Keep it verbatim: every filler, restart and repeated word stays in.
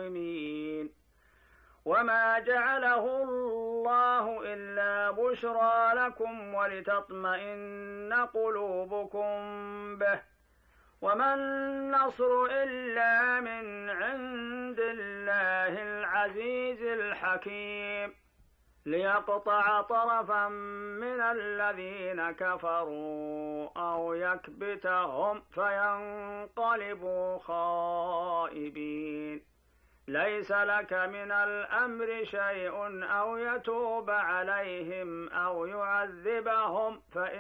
الخاصمين. وما جعله الله إلا بشرى لكم ولتطمئن قلوبكم به، وما النصر إلا من عند الله العزيز الحكيم، ليقطع طرفا من الذين كفروا أو يكبتهم فينقلبوا خائبين. ليس لك من الأمر شيء أو يتوب عليهم أو يعذبهم فإن